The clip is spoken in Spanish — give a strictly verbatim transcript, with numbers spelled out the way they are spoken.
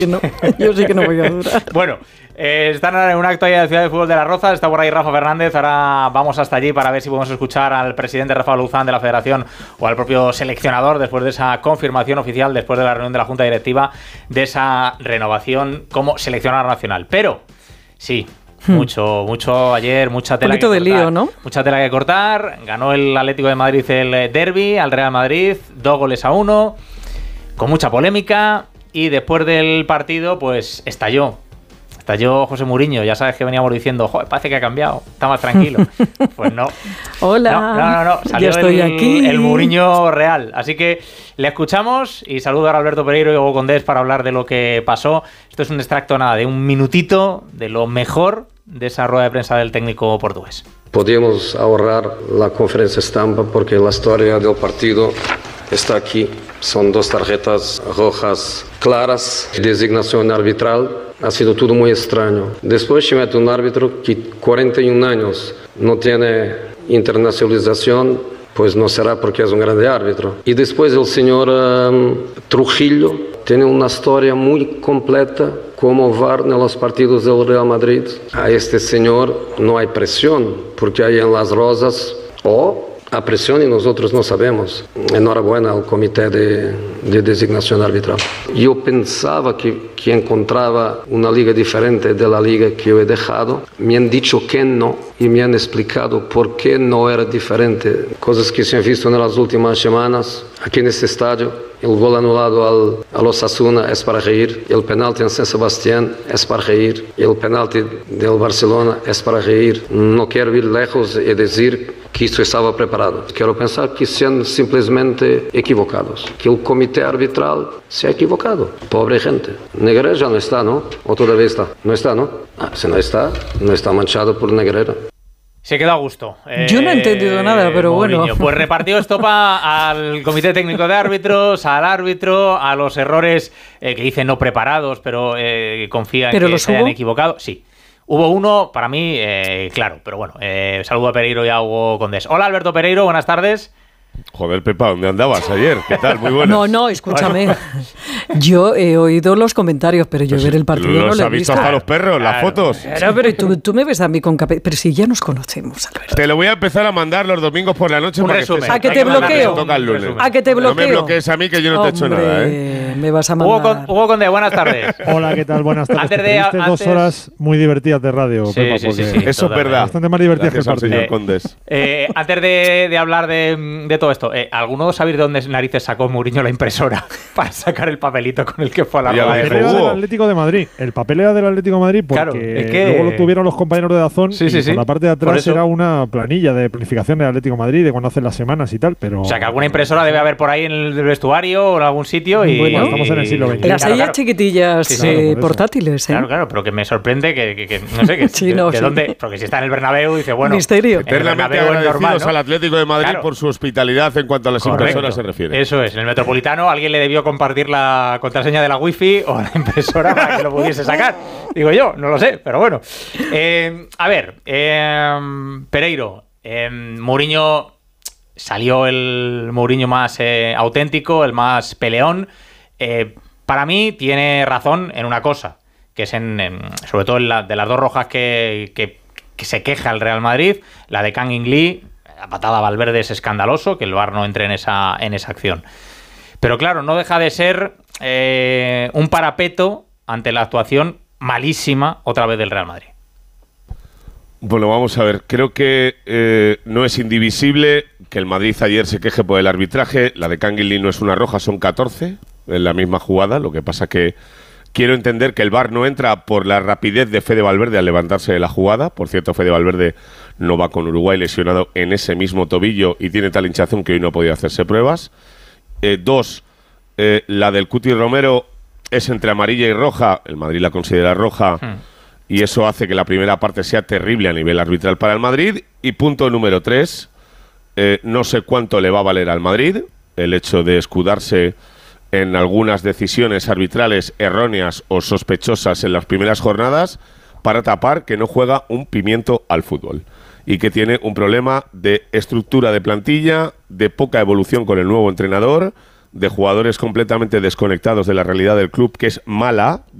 No, yo sí que no voy a durar. Bueno, eh, están en una actualidad de Ciudad de Fútbol de Las Rozas. Está por ahí Rafa Fernández. Ahora vamos hasta allí para ver si podemos escuchar al presidente Rafael Luzán de la Federación o al propio seleccionador después de esa confirmación oficial, después de la reunión de la Junta Directiva, de esa renovación como seleccionador nacional. Pero, sí, hmm. mucho, mucho ayer, mucha tela que cortar. Un poquito de lío, ¿no? Mucha tela que cortar. Ganó el Atlético de Madrid el derbi al Real Madrid, dos goles a uno, con mucha polémica. Y después del partido, pues estalló. Estalló José Mourinho. Ya sabes que veníamos diciendo, joder, parece que ha cambiado, está más tranquilo. Pues no. Hola. No, no, no. no. Salió ya estoy el, aquí. el Mourinho real. Así que le escuchamos y saludo a Alberto Pereiro y Hugo Condés para hablar de lo que pasó. Esto es un extracto, nada, de un minutito de lo mejor de esa rueda de prensa del técnico portugués. Podíamos ahorrar la conferencia estampa porque la historia del partido está aquí. Son dos tarjetas rojas claras, designación arbitral. Ha sido todo muy extraño. Después se mete un árbitro que cuarenta y un años no tiene internacionalización, pues no será porque es un grande árbitro. Y después el señor um, Trujillo tiene una historia muy completa como V A R en los partidos del Real Madrid. A este señor no hay presión, porque hay en Las Rozas o a presión y nosotros no sabemos. Enhorabuena al comité de, de designación arbitral. Yo pensaba que, que encontraba una liga diferente de la liga que yo he dejado. Me han dicho que no y me han explicado por qué no era diferente. Cosas que se han visto en las últimas semanas aquí en este estadio. El gol anulado al, al Osasuna es para reír, el penalti en San Sebastián es para reír, el penalti del Barcelona es para reír. No quiero ir lejos y decir que esto estaba preparado. Quiero pensar que sean simplemente equivocados, que el comité arbitral se ha equivocado. Pobre gente. Negreira ya no está, ¿no? ¿O todavía está? No está, ¿no? Ah, si no está, no está manchado por Negreira. Se quedó a gusto. Yo no he entendido nada, pero Mourinho. bueno. Pues repartió estopa al Comité Técnico de Árbitros, al árbitro, a los errores eh, que dice no preparados, pero eh, confía en que se hayan equivocado. Sí. Hubo uno, para mí, eh, claro, pero bueno, eh, saludo a Pereiro y a Hugo Condés. Hola, Alberto Pereiro, buenas tardes. Joder, Pepa, ¿dónde andabas ayer? ¿Qué tal? Muy buenas. No, no, escúchame. Yo he oído los comentarios, pero yo pues ver el partido no lo he visto. ¿Los ha visto hasta los perros, claro, las fotos? Pero, pero tú, tú me ves a mí con cabeza. Pero si ya nos conocemos, Alberto. Te lo voy a empezar a mandar los domingos por la noche. Un para resumen. Que ¿A que te bloqueo? ¿A que te bloqueo? No me bloquees a mí, que yo no Hombre, te he hecho nada, ¿eh? Me vas a mandar. Hugo, Con, Hugo Conde, buenas tardes. Hola, ¿qué tal? Buenas tardes. Antes de, antes... dos horas muy divertidas de radio, sí, Pepa, sí, sí, sí, eso es verdad. Bastante más divertidas que el partido. Señor Condés. Eh, eh, antes de, de hablar de, de todo esto, eh, ¿alguno sabéis de dónde narices sacó Mourinho la impresora para sacar el papelito con el que fue a la rueda de prensa? El papel era del Atlético de Madrid. El papel era del Atlético de Madrid porque claro, es que... luego lo tuvieron los compañeros de Dazón sí, y sí, por sí. la parte de atrás era una planilla de planificación del Atlético de Madrid de cuando hacen las semanas y tal, pero... O sea, que alguna impresora debe haber por ahí en el vestuario o en algún sitio y... Bueno, estamos en el siglo veinte. Las claro, sillas claro. chiquitillas sí, sí. Eh, portátiles, ¿eh? Claro, claro, pero que me sorprende que, que, que no sé, que, sí, de, no, de sí. dónde... Porque si está en el Bernabéu, dice, bueno... Misterio. Eternamente agradecidos al Atlético de Madrid claro. por su hospitalidad en cuanto a las Correcto. impresoras se refiere. Eso es, en el Metropolitano alguien le debió compartir la contraseña de la wifi o la impresora para que lo pudiese sacar. Digo yo, no lo sé, pero bueno. Eh, a ver, eh, Pereiro, eh, Mourinho salió el Mourinho más eh, auténtico, el más peleón. Eh, para mí tiene razón en una cosa, que es en, en sobre todo en la, de las dos rojas que, que, que se queja el Real Madrid, la de Kang In Lee, la patada a Valverde es escandaloso, que el V A R no entre en esa, en esa acción. Pero claro, no deja de ser eh, un parapeto ante la actuación malísima otra vez del Real Madrid. Bueno, vamos a ver. Creo que eh, no es indivisible que el Madrid ayer se queje por el arbitraje. La de Kang In Lee no es una roja, son catorce en la misma jugada. Lo que pasa que quiero entender que el V A R no entra por la rapidez de Fede Valverde al levantarse de la jugada. Por cierto, Fede Valverde no va con Uruguay lesionado en ese mismo tobillo y tiene tal hinchazón que hoy no ha podido hacerse pruebas. Eh, dos, eh, la del Cuti Romero es entre amarilla y roja. El Madrid la considera roja hmm. y eso hace que la primera parte sea terrible a nivel arbitral para el Madrid. Y punto número tres, eh, no sé cuánto le va a valer al Madrid el hecho de escudarse en algunas decisiones arbitrales erróneas o sospechosas en las primeras jornadas para tapar que no juega un pimiento al fútbol y que tiene un problema de estructura de plantilla, de poca evolución con el nuevo entrenador, de jugadores completamente desconectados de la realidad del club, que es mala.